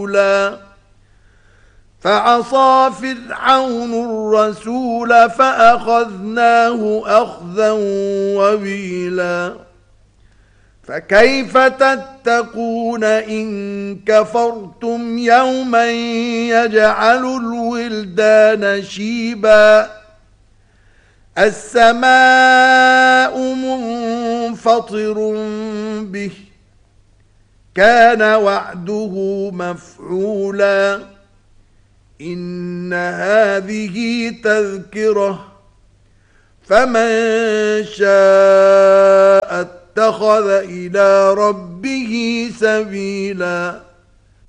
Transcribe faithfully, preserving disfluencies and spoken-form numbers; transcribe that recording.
فعصى فرعون الرسول فأخذناه أخذا وبيلا فكيف تتقون إن كفرتم يوما يجعل الولدان شيبا السماء منفطر به كان وعده مفعولا إن هذه تذكرة فمن شاء اتخذ إلى ربه سبيلا